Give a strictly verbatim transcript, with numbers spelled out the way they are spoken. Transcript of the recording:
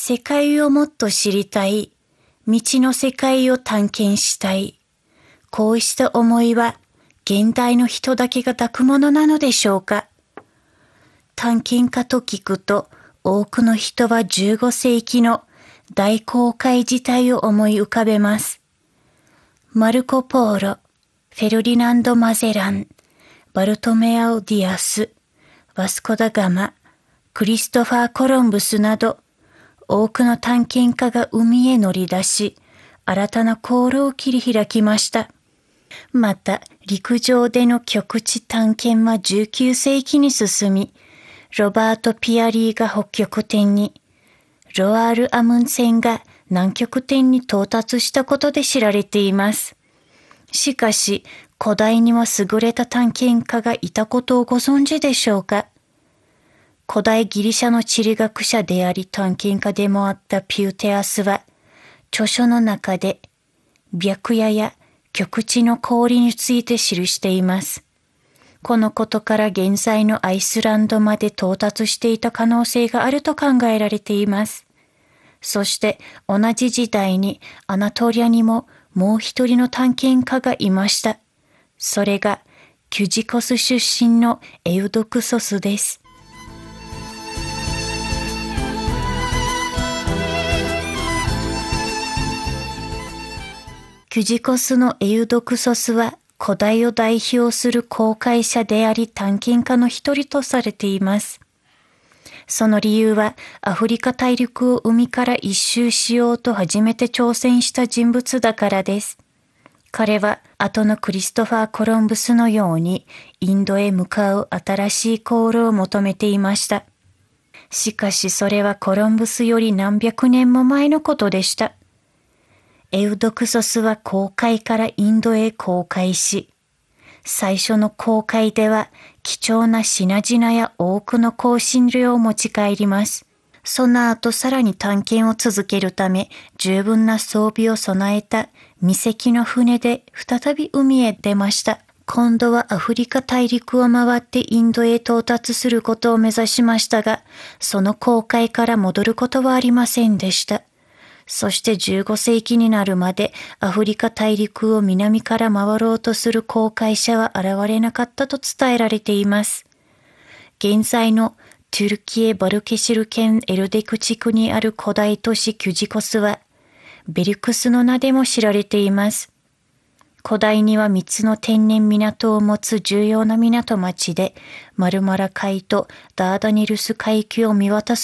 世界をもっと知りたい、未知の世界を探検したい。こうした思いは現代の人だけが抱くものなのでしょうか。探検家と聞くと多くの人はじゅうごせいきの大航海時代を思い浮かべます。マルコ・ポーロ、フェルディナンド・マゼラン、バルトメアオ・ディアス、ワスコ・ダ・ガマ、クリストファー・コロンブスなど多くの探検家が海へ乗り出し、新たな航路を切り開きました。また、陸上での極地探検はじゅうきゅうせいきに進み、ロバート・ピアリーが北極点に、ロワール・アムンセンが南極点に到達したことで知られています。しかし、古代には優れた探検家がいたことをご存知でしょうか。古代ギリシャの地理学者であり探検家でもあったピューテアスは、著書の中で白夜や極地の氷について記しています。このことから現在のアイスランドまで到達していた可能性があると考えられています。そして同じ時代にアナトリアにももう一人の探検家がいました。それがキュジコス出身のエウドクソスです。キュジコスのエウドクソスは古代を代表する航海者であり探検家の一人とされています。その理由はアフリカ大陸を海から一周しようと初めて挑戦した人物だからです。彼は後のクリストファー・コロンブスのようにインドへ向かう新しい航路を求めていました。しかしそれはコロンブスより何百年も前のことでした。エウドクソスは航海からインドへ航海し、最初の航海では貴重な品々や多くの香辛料を持ち帰ります。その後さらに探検を続けるため十分な装備を備えた未隻の船で再び海へ出ました。今度はアフリカ大陸を回ってインドへ到達することを目指しましたが、その航海から戻ることはありませんでした。そしてじゅうごせいきになるまでアフリカ大陸を南から回ろうとする航海者は現れなかったと伝えられています。現在のトゥルキエ・バルケシル県エルデク地区にある古代都市キュジコスはベリクスの名でも知られています。古代にはみっつの天然港を持つ重要な港町で、マルマラ海とダーダニルス海峡を見渡す